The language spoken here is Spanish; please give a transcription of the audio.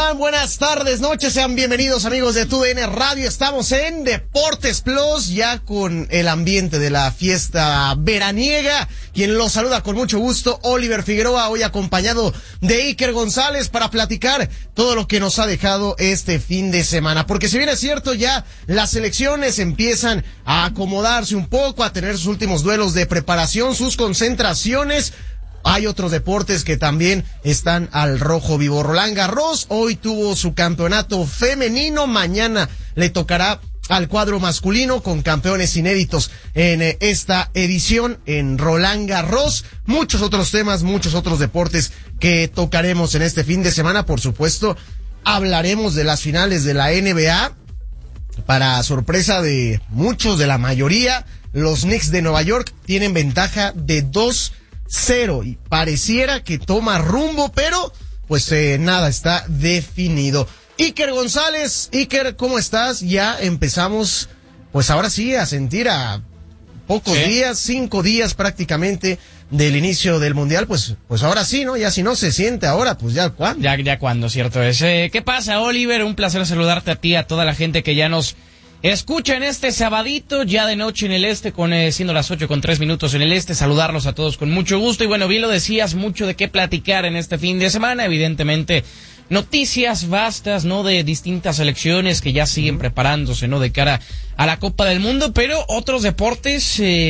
están? Buenas tardes, noches, sean bienvenidos amigos de TUDN Radio. Estamos en Deportes Plus, ya con el ambiente de la fiesta veraniega. Quien los saluda con mucho gusto, Oliver Figueroa, hoy acompañado de Iker González para platicar todo lo que nos ha dejado este fin de semana. Porque si bien es cierto, ya las selecciones empiezan a acomodarse un poco, a tener sus últimos duelos de preparación, sus concentraciones, hay otros deportes que también están al rojo vivo. Roland Garros hoy tuvo su campeonato femenino, mañana le tocará al cuadro masculino con campeones inéditos en esta edición en Roland Garros. Muchos otros temas, muchos otros deportes que tocaremos en este fin de semana. Por supuesto, hablaremos de las finales de la NBA. Para sorpresa de muchos, de la mayoría, los Knicks de Nueva York tienen ventaja de 2-0 y pareciera que toma rumbo, pero pues nada está definido. Iker González, Iker, ¿cómo estás? Ya empezamos, pues ahora sí, a sentir a pocos días, 5 días prácticamente del inicio del Mundial, pues ahora sí, ¿no? Ya si no se siente ahora, pues ya ¿cuándo? Ya cuándo, cierto es. ¿Qué pasa, Oliver? Un placer saludarte a ti, a toda la gente que ya nos escucha en este sabadito, ya de noche en el este, siendo las 8:03 en el este, saludarlos a todos con mucho gusto. Y bueno, bien lo decías, mucho de qué platicar en este fin de semana, evidentemente noticias vastas, ¿no? De distintas selecciones que ya siguen preparándose, ¿no? De cara a la Copa del Mundo, pero otros deportes,